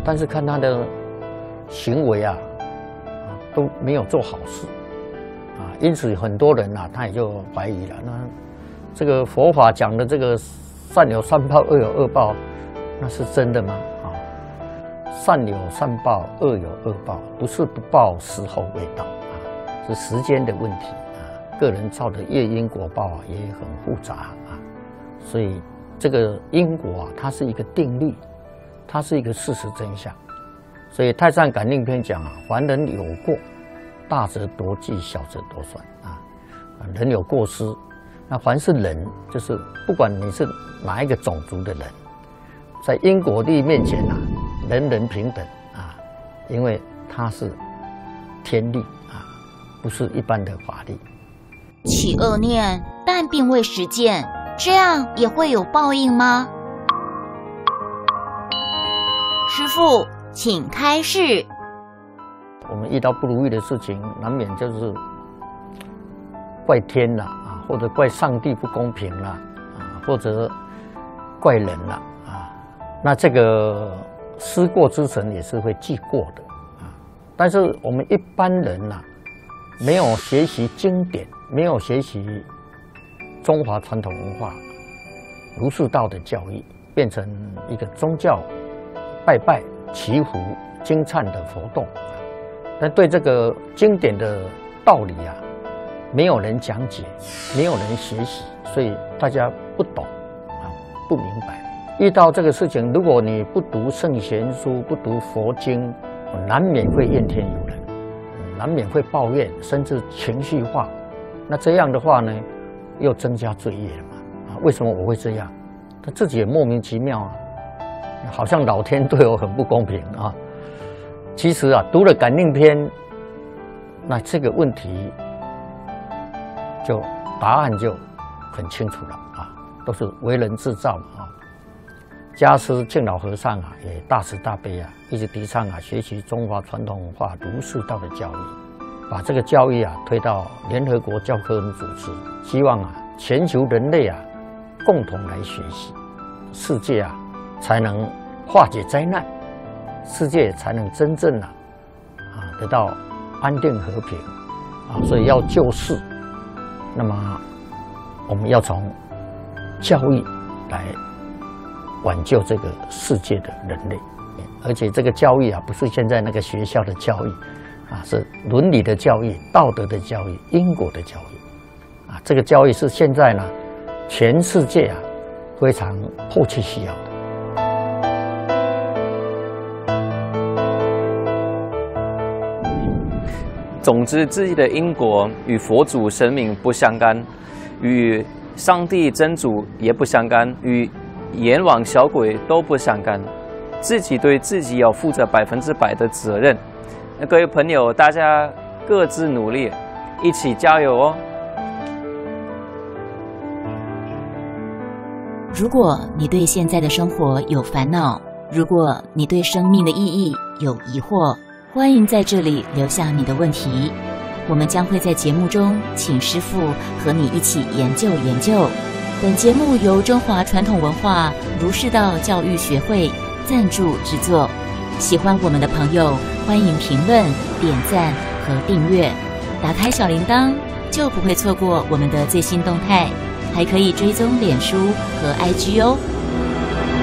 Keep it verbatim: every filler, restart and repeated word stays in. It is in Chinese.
但是看他的行为啊，都没有做好事啊，因此很多人啊，他也就怀疑了。那这个佛法讲的这个善有善报，恶有恶报，那是真的吗？啊，善有善报，恶有恶报，不是不报，时候未到啊，是时间的问题啊。个人造的业因果报啊，也很复杂啊，所以这个因果啊，它是一个定律，它是一个事实真相。所以《太上感应篇》讲啊，凡人有过，大则多忌，小则多算啊。人有过失，那凡是人，就是不管你是哪一个种族的人，在因果律面前啊，人人平等啊，因为它是天律啊，不是一般的法律。 起恶念，但并未实践，这样也会有报应吗？师父，请开示。 我们遇到不如意的事情，难免就是怪天啦啊，或者怪上帝不公平啦啊，或者怪人啦啊。那这个思过之神也是会记过的啊。但是我们一般人呐、啊，没有学习经典，没有学习中华传统文化儒释道的教育，变成一个宗教拜拜、祈福、经忏的活动。但对这个经典的道理啊，没有人讲解，没有人学习，所以大家不懂啊，不明白。遇到这个事情，如果你不读圣贤书，不读佛经，难免会怨天尤人，难免会抱怨，甚至情绪化。那这样的话呢，又增加罪业了嘛？啊，为什么我会这样？他自己也莫名其妙啊，好像老天对我很不公平啊。其实啊，读了感应篇，那这个问题就答案就很清楚了啊，都是为人制造嘛啊。家师敬老和尚啊，也大慈大悲啊，一直提倡啊，学习中华传统文化儒释道的教育，把这个教育啊推到联合国教科文组织，希望啊全球人类啊共同来学习，世界啊才能化解灾难。世界才能真正啊啊得到安定和平啊，所以要救世，那么我们要从教育来挽救这个世界的人类，而且这个教育啊不是现在那个学校的教育啊，是伦理的教育、道德的教育、因果的教育啊，这个教育是现在呢全世界啊非常迫切需要的。 总之，自己的因果与佛祖神明不相干，与上帝真主也不相干，与阎王小鬼都不相干。自己对自己要负责百分之百的责任。那各位朋友，大家各自努力，一起加油哦！ 如果你对现在的生活有烦恼，如果你对生命的意义有疑惑，欢迎在这里留下你的问题，我们将会在节目中请师父和你一起研究研究。本节目由中华传统文化儒释道教育学会赞助制作。喜欢我们的朋友，欢迎评论、点赞和订阅，打开小铃铛就不会错过我们的最新动态，还可以追踪脸书和 I G 哦。